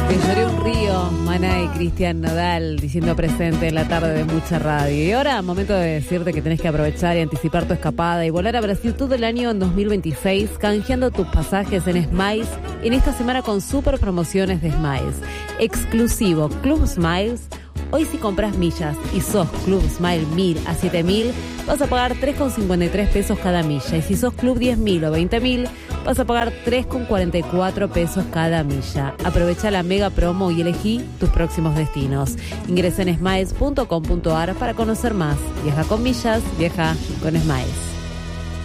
Que lloré un río, Maná y Cristian Nodal diciendo presente en la tarde de mucha radio. Y ahora, momento de decirte que tenés que aprovechar y anticipar tu escapada y volar a Brasil todo el año en 2026, canjeando tus pasajes en Smiles en esta semana con super promociones de Smiles. Exclusivo Club Smiles. Hoy si compras millas y sos Club Smile 1000 a 7000, vas a pagar 3,53 pesos cada milla. Y si sos Club 10.000 o 20.000, vas a pagar 3,44 pesos cada milla. Aprovecha la mega promo y elegí tus próximos destinos. Ingresa en smiles.com.ar para conocer más. Viaja con millas, viaja con Smiles.